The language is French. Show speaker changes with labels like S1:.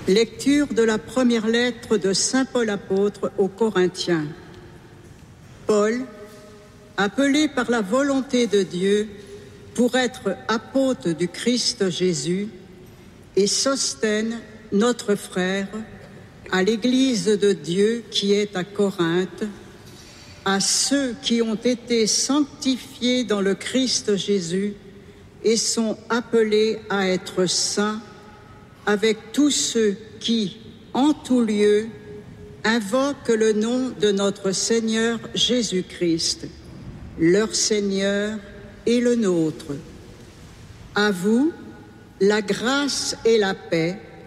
S1: Lecture de la première lettre de saint Paul apôtre aux Corinthiens. Paul, appelé par la volonté de Dieu pour être apôtre du Christ Jésus, et Sosthène, notre frère, à l'Église de Dieu qui est à Corinthe, à ceux qui ont été sanctifiés dans le Christ Jésus et sont appelés à être saints, avec tous ceux qui, en tout lieu, invoquent le nom de notre Seigneur Jésus-Christ, leur Seigneur et le nôtre. À vous, la grâce et la paix